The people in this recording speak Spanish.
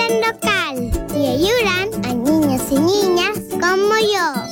plan local y ayudan a niños y niñas como yo.